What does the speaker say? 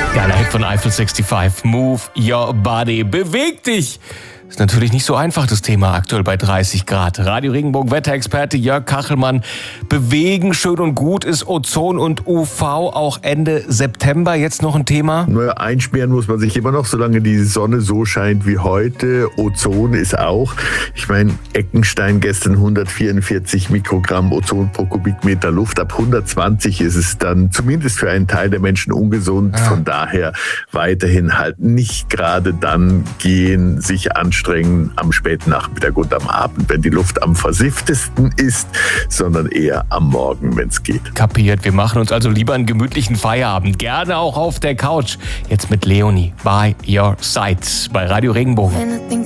Geiler Hit von Eiffel 65. Move your body. Beweg dich. Ist natürlich nicht so einfach, das Thema aktuell bei 30 Grad. Radio Regenbogen Wetterexperte Jörg Kachelmann. Bewegen, schön und gut, ist Ozon und UV auch Ende September jetzt noch ein Thema? Naja, einsperren muss man sich immer noch, solange die Sonne so scheint wie heute. Ozon ist auch. Ich meine, Eckenstein gestern 144 Mikrogramm Ozon pro Kubikmeter Luft. Ab 120 ist es dann zumindest für einen Teil der Menschen ungesund. Von daher weiterhin halt nicht gerade dann gehen, sich anstrengen am späten Nachmittag und am Abend, wenn die Luft am versifftesten ist, sondern eher am Morgen, wenn es geht. Kapiert. Wir machen uns also lieber einen gemütlichen Feierabend. Gerne auch auf der Couch. Jetzt mit Leonie. By Your Side bei Radio Regenbogen.